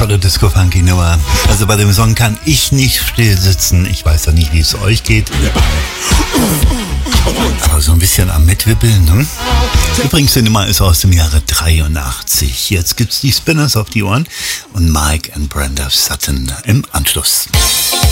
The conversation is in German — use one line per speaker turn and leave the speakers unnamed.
tolle Disco-Funky-Nummer. Also bei dem Song kann ich nicht still sitzen. Ich weiß ja nicht, wie es euch geht. Aber so ein bisschen am Mitwibbeln, ne? Übrigens, die Nummer ist aus dem Jahre 83. Jetzt gibt's die Spinners auf die Ohren und Mike and Brenda Sutton im Anschluss.